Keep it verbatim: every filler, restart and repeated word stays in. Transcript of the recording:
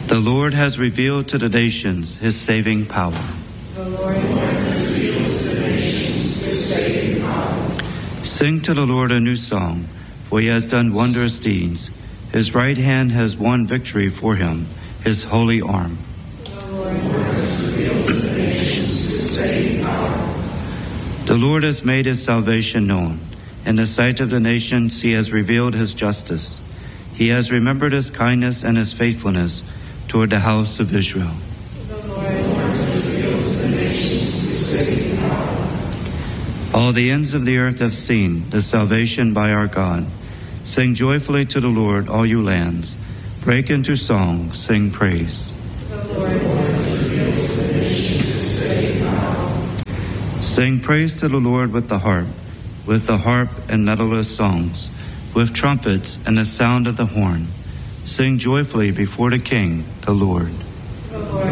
The Lord has revealed to the nations his saving power. The Lord has revealed to the nations his saving power. Sing to the Lord a new song, for he has done wondrous deeds. His right hand has won victory for him, his holy arm. The Lord has revealed to the nations his saving power. The Lord has made his salvation known. In the sight of the nations he has revealed his justice. He has remembered his kindness and his faithfulness toward the house of Israel. The Lord has revealed to the nations his saving power. All the ends of the earth have seen the salvation by our God. Sing joyfully to the Lord, all you lands. Break into song, sing praise. The Lord has revealed to the nations his saving power. Sing praise to the Lord with the harp, with the harp and melodious songs, with trumpets and the sound of the horn. Sing joyfully before the King, the Lord. The Lord